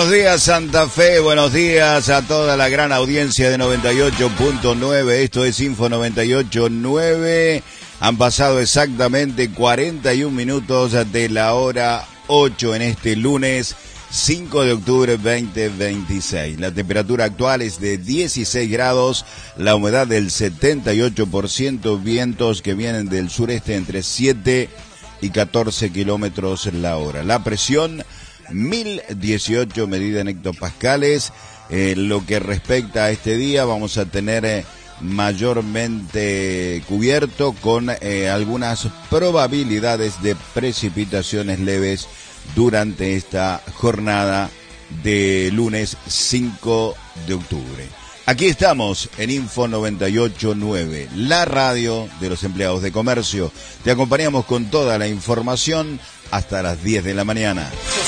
Buenos días Santa Fe, buenos días a toda la gran audiencia de 98.9, esto es Info 98.9, han pasado exactamente 41 minutos de la hora 8 en este lunes 5 de octubre 2026. La temperatura actual es de 16 grados, la humedad del 78%, vientos que vienen del sureste entre 7 y 14 kilómetros la hora. La presión 1018 medida en hectopascales. Lo que respecta a este día vamos a tener mayormente cubierto con algunas probabilidades de precipitaciones leves durante esta jornada de lunes 5 de octubre. Aquí estamos en Info 98.9, la radio de los empleados de comercio. Te acompañamos con toda la información hasta las 10 de la mañana.